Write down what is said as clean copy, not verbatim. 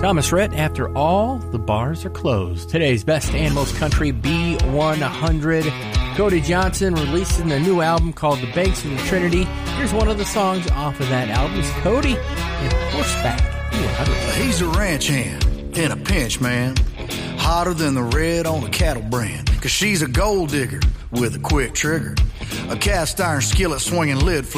Thomas Rhett, after all, the bars are closed. Today's best and most country B100. Cody Johnson releasing a new album called The Banks of the Trinity. Here's one of the songs off of that album. It's Cody and Horseback B100. He's a ranch hand in a pinch, man. Hotter than the red on a cattle brand. 'Cause she's a gold digger with a quick trigger. A cast iron skillet swinging lid